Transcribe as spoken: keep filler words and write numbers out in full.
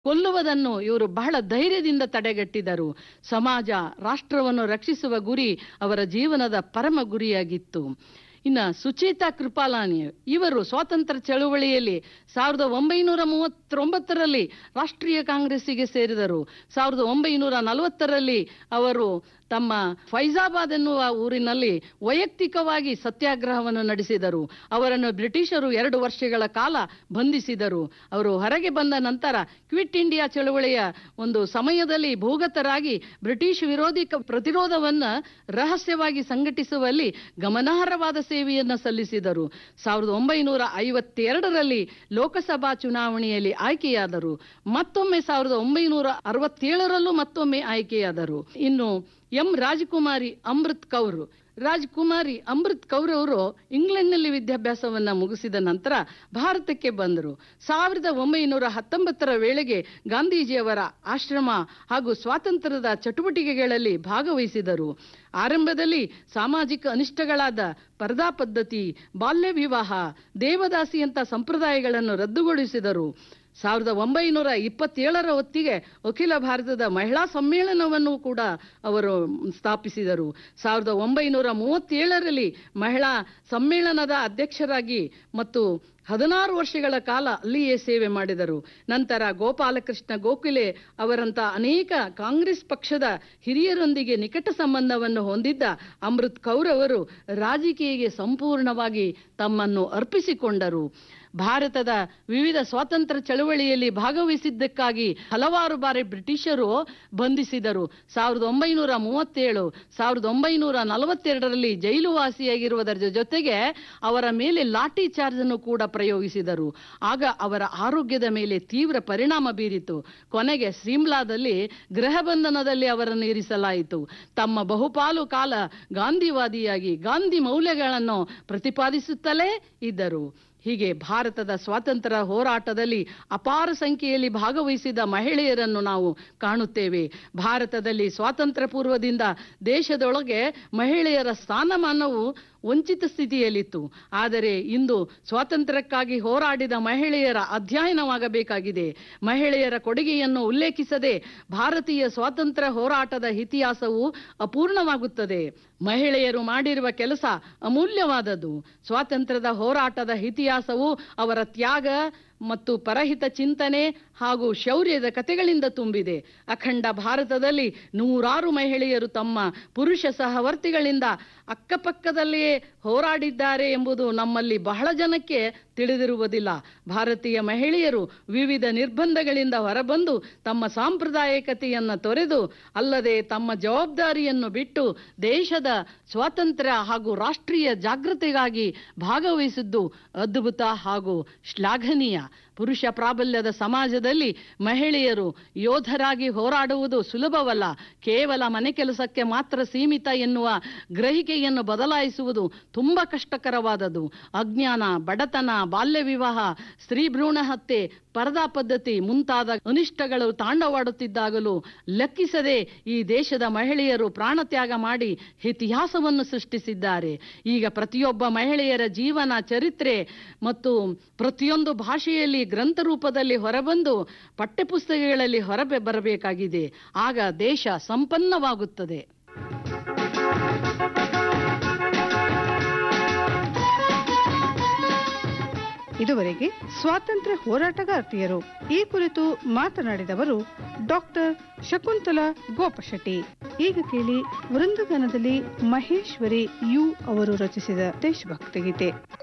ಕೊಲ್ಲುವುದನ್ನು ಇವರು ಬಹಳ ಧೈರ್ಯದಿಂದ ತಡೆಗಟ್ಟಿದರು. ಸಮಾಜ ರಾಷ್ಟ್ರವನ್ನು ರಕ್ಷಿಸುವ ಗುರಿ ಅವರ ಜೀವನದ ಪರಮ ಗುರಿಯಾಗಿತ್ತು. ಇನ್ನ ಸುಚೇತಾ ಕೃಪಾಲಾನಿ ಇವರು ಸ್ವಾತಂತ್ರ್ಯ ಚಳುವಳಿಯಲ್ಲಿ ಸಾವಿರದ ಒಂಬೈನೂರ ಮೂವತ್ತೊಂಬತ್ತರಲ್ಲಿ ರಾಷ್ಟ್ರೀಯ ಕಾಂಗ್ರೆಸ್ಸಿಗೆ ಸೇರಿದರು. ಸಾವಿರದ ಒಂಬೈನೂರ ನಲವತ್ತರಲ್ಲಿ ಅವರು ತಮ್ಮ ಫೈಜಾಬಾದ್ ಎನ್ನುವ ಊರಿನಲ್ಲಿ ವೈಯಕ್ತಿಕವಾಗಿ ಸತ್ಯಾಗ್ರಹವನ್ನು ನಡೆಸಿದರು. ಅವರನ್ನು ಬ್ರಿಟಿಷರು ಎರಡು ವರ್ಷಗಳ ಕಾಲ ಬಂಧಿಸಿದರು. ಅವರು ಹೊರಗೆ ಬಂದ ನಂತರ ಕ್ವಿಟ್ ಇಂಡಿಯಾ ಚಳುವಳಿಯ ಒಂದು ಸಮಯದಲ್ಲಿ ಭೂಗತರಾಗಿ ಬ್ರಿಟಿಷ್ ವಿರೋಧಿ ಪ್ರತಿರೋಧವನ್ನು ರಹಸ್ಯವಾಗಿ ಸಂಘಟಿಸುವಲ್ಲಿ ಗಮನಾರ್ಹವಾದ ಸೇವೆಯನ್ನು ಸಲ್ಲಿಸಿದರು. ಸಾವಿರದ ಒಂಬೈನೂರ ಐವತ್ತೆರಡರಲ್ಲಿ ಲೋಕಸಭಾ ಚುನಾವಣೆಯಲ್ಲಿ ಆಯ್ಕೆಯಾದರು. ಮತ್ತೊಮ್ಮೆ ಸಾವಿರದ ಒಂಬೈನೂರ ಅರವತ್ತೇಳರಲ್ಲೂ ಮತ್ತೊಮ್ಮೆ ಆಯ್ಕೆಯಾದರು. ಇನ್ನು ಎಂ ರಾಜಕುಮಾರಿ ಅಮೃತ್ ಕೌರ್ ರಾಜಕುಮಾರಿ ಅಮೃತ್ ಕೌರ್ ಅವರು ಇಂಗ್ಲೆಂಡ್ನಲ್ಲಿ ವಿದ್ಯಾಭ್ಯಾಸವನ್ನ ಮುಗಿಸಿದ ನಂತರ ಭಾರತಕ್ಕೆ ಬಂದರು. ಸಾವಿರದ ಒಂಬೈನೂರ ಹತ್ತೊಂಬತ್ತರ ವೇಳೆಗೆ ಗಾಂಧೀಜಿಯವರ ಆಶ್ರಮ ಹಾಗೂ ಸ್ವಾತಂತ್ರ್ಯದ ಚಟುವಟಿಕೆಗಳಲ್ಲಿ ಭಾಗವಹಿಸಿದರು. ಆರಂಭದಲ್ಲಿ ಸಾಮಾಜಿಕ ಅನಿಷ್ಟಗಳಾದ ಪರದಾ ಪದ್ಧತಿ, ಬಾಲ್ಯ ವಿವಾಹ, ದೇವದಾಸಿಯಂತ ಸಂಪ್ರದಾಯಗಳನ್ನು ರದ್ದುಗೊಳಿಸಿದರು. ಸಾವಿರದ ಒಂಬೈನೂರ ಇಪ್ಪತ್ತೇಳರ ಹೊತ್ತಿಗೆ ಅಖಿಲ ಭಾರತದ ಮಹಿಳಾ ಸಮ್ಮೇಳನವನ್ನು ಕೂಡ ಅವರು ಸ್ಥಾಪಿಸಿದರು. ಸಾವಿರದ ಒಂಬೈನೂರ ಮೂವತ್ತೇಳರಲ್ಲಿ ಮಹಿಳಾ ಸಮ್ಮೇಳನದ ಅಧ್ಯಕ್ಷರಾಗಿ ಮತ್ತು ಹದಿನಾರು ವರ್ಷಗಳ ಕಾಲ ಅಲ್ಲಿಯೇ ಸೇವೆ ಮಾಡಿದರು. ನಂತರ ಗೋಪಾಲಕೃಷ್ಣ ಗೋಖಲೆ ಅವರಂತ ಅನೇಕ ಕಾಂಗ್ರೆಸ್ ಪಕ್ಷದ ಹಿರಿಯರೊಂದಿಗೆ ನಿಕಟ ಸಂಬಂಧವನ್ನು ಹೊಂದಿದ್ದ ಅಮೃತ್ ಕೌರ್ ಅವರು ರಾಜಕೀಯಕ್ಕೆ ಸಂಪೂರ್ಣವಾಗಿ ತಮ್ಮನ್ನು ಅರ್ಪಿಸಿಕೊಂಡರು. ಭಾರತದ ವಿವಿಧ ಸ್ವಾತಂತ್ರ್ಯ ಚಳವಳಿಯಲ್ಲಿ ಭಾಗವಹಿಸಿದ್ದಕ್ಕಾಗಿ ಹಲವಾರು ಬಾರಿ ಬ್ರಿಟಿಷರು ಬಂಧಿಸಿದರು. ಸಾವಿರದ ಒಂಬೈನೂರ ಮೂವತ್ತೇಳು ಸಾವಿರದ ಒಂಬೈನೂರ ನಲವತ್ತೆರಡರಲ್ಲಿ ಜೈಲುವಾಸಿಯಾಗಿರುವುದರ ಜೊತೆಗೆ ಅವರ ಮೇಲೆ ಲಾಠಿ ಚಾರ್ಜ್ ಅನ್ನು ಕೂಡ ಪ್ರಯೋಗಿಸಿದರು. ಆಗ ಅವರ ಆರೋಗ್ಯದ ಮೇಲೆ ತೀವ್ರ ಪರಿಣಾಮ ಬೀರಿತು. ಕೊನೆಗೆ ಸಿಮ್ಲಾದಲ್ಲಿ ಗೃಹ ಬಂಧನದಲ್ಲಿ ಅವರನ್ನು ಇರಿಸಲಾಯಿತು. ತಮ್ಮ ಬಹುಪಾಲು ಕಾಲ ಗಾಂಧಿವಾದಿಯಾಗಿ ಗಾಂಧಿ ಮೌಲ್ಯಗಳನ್ನು ಪ್ರತಿಪಾದಿಸುತ್ತಲೇ ಇದ್ದರು. ಹೀಗೆ ಭಾರತದ ಸ್ವಾತಂತ್ರ್ಯ ಹೋರಾಟದಲ್ಲಿ ಅಪಾರ ಸಂಖ್ಯೆಯಲ್ಲಿ ಭಾಗವಹಿಸಿದ ಮಹಿಳೆಯರನ್ನು ನಾವು ಕಾಣುತ್ತೇವೆ. ಭಾರತದಲ್ಲಿ ಸ್ವಾತಂತ್ರ್ಯ ಪೂರ್ವದಿಂದ ದೇಶದೊಳಗೆ ಮಹಿಳೆಯರ ಸ್ಥಾನಮಾನವು ವಂಚಿತ ಸ್ಥಿತಿಯಲ್ಲಿತ್ತು. ಆದರೆ ಇಂದು ಸ್ವಾತಂತ್ರ್ಯಕ್ಕಾಗಿ ಹೋರಾಡಿದ ಮಹಿಳೆಯರ ಅಧ್ಯಯನವಾಗಬೇಕಾಗಿದೆ. ಮಹಿಳೆಯರ ಕೊಡುಗೆಯನ್ನು ಉಲ್ಲೇಖಿಸದೆ ಭಾರತೀಯ ಸ್ವಾತಂತ್ರ್ಯ ಹೋರಾಟದ ಇತಿಹಾಸವು ಅಪೂರ್ಣವಾಗುತ್ತದೆ. ಮಹಿಳೆಯರು ಮಾಡಿರುವ ಕೆಲಸ ಅಮೂಲ್ಯವಾದದ್ದು. ಸ್ವಾತಂತ್ರ್ಯದ ಹೋರಾಟದ ಇತಿಹಾಸವು ಅವರ ತ್ಯಾಗ ಮತ್ತು ಪರಹಿತ ಚಿಂತನೆ ಹಾಗೂ ಶೌರ್ಯದ ಕಥೆಗಳಿಂದ ತುಂಬಿದೆ. ಅಖಂಡ ಭಾರತದಲ್ಲಿ ನೂರಾರು ಮಹಿಳೆಯರು ತಮ್ಮ ಪುರುಷ ಸಹವರ್ತಿಗಳಿಂದ ಅಕ್ಕಪಕ್ಕದಲ್ಲಿಯೇ ಹೋರಾಡಿದ್ದಾರೆ ಎಂಬುದು ನಮ್ಮಲ್ಲಿ ಬಹಳ ಜನಕ್ಕೆ ತಿಳಿದಿರುವುದಿಲ್ಲ. ಭಾರತೀಯ ಮಹಿಳೆಯರು ವಿವಿಧ ನಿರ್ಬಂಧಗಳಿಂದ ಹೊರಬಂದು ತಮ್ಮ ಸಾಂಪ್ರದಾಯಿಕತೆಯನ್ನು ತೊರೆದು ಅಲ್ಲದೆ ತಮ್ಮ ಜವಾಬ್ದಾರಿಯನ್ನು ಬಿಟ್ಟು ದೇಶದ ಸ್ವಾತಂತ್ರ್ಯ ಹಾಗೂ ರಾಷ್ಟ್ರೀಯ ಜಾಗೃತಿಗಾಗಿ ಭಾಗವಹಿಸಿದ್ದು ಅದ್ಭುತ ಹಾಗೂ ಶ್ಲಾಘನೀಯ. ಪುರುಷ ಪ್ರಾಬಲ್ಯದ ಸಮಾಜದಲ್ಲಿ ಮಹಿಳೆಯರು ಯೋಧರಾಗಿ ಹೋರಾಡುವುದು ಸುಲಭವಲ್ಲ. ಕೇವಲ ಮನೆ ಕೆಲಸಕ್ಕೆ ಮಾತ್ರ ಸೀಮಿತ ಎನ್ನುವ ಗ್ರಹಿಕೆಯನ್ನು ಬದಲಾಯಿಸುವುದು ತುಂಬಾ ಕಷ್ಟಕರವಾದದ್ದು. ಅಜ್ಞಾನ, ಬಡತನ, ಬಾಲ್ಯ ವಿವಾಹ, ಸ್ತ್ರೀ ಭ್ರೂಣ ಹತ್ಯೆ, ಪರದಾ ಪದ್ಧತಿ ಮುಂತಾದ ಅನಿಷ್ಟಗಳು ತಾಂಡವಾಡುತ್ತಿದ್ದಾಗಲೂ ಲೆಕ್ಕಿಸದೆ ಈ ದೇಶದ ಮಹಿಳೆಯರು ಪ್ರಾಣತ್ಯಾಗ ಮಾಡಿ ಇತಿಹಾಸವನ್ನು ಸೃಷ್ಟಿಸಿದ್ದಾರೆ. ಈಗ ಪ್ರತಿಯೊಬ್ಬ ಮಹಿಳೆಯರ ಜೀವನ ಚರಿತ್ರೆ ಮತ್ತು ಪ್ರತಿಯೊಂದು ಭಾಷೆಯಲ್ಲಿ ಗ್ರಂಥ ರೂಪದಲ್ಲಿ ಹೊರಬಂದು ಪಠ್ಯಪುಸ್ತಕಗಳಲ್ಲಿ ಹೊರಬೆ ಬರಬೇಕಾಗಿದೆ. ಆಗ ದೇಶ ಸಂಪನ್ನವಾಗುತ್ತದೆ. ಇದುವರೆಗೆ ಸ್ವಾತಂತ್ರ್ಯ ಹೋರಾಟಗಾರ್ತಿಯರು ಈ ಕುರಿತು ಮಾತನಾಡಿದವರು ಡಾಕ್ಟರ್ ಶಕುಂತಲಾ ಗೋಪಶೆಟ್ಟಿ. ಈಗ ಕೇಳಿ ವೃಂದಗಾನದಲ್ಲಿ ಮಹೇಶ್ವರಿ ಯು ಅವರು ರಚಿಸಿದ ದೇಶಭಕ್ತಿ ಗೀತೆ.